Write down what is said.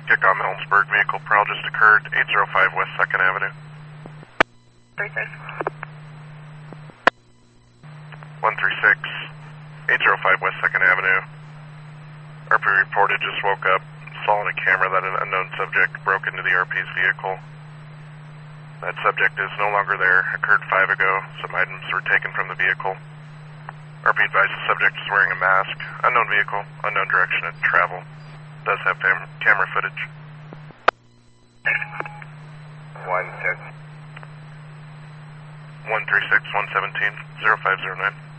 Kickoff Helmsburg, vehicle prowl just occurred, 805 West 2nd Avenue. 36. 136, 805 West 2nd Avenue. RP reported just woke up, saw on a camera that an unknown subject broke into the RP's vehicle. That subject is no longer there, occurred 5 ago. Some items were taken from the vehicle. RP advised the subject is wearing a mask, unknown vehicle, unknown direction of travel. Does have camera footage. 1-6. 136, 117, 0509.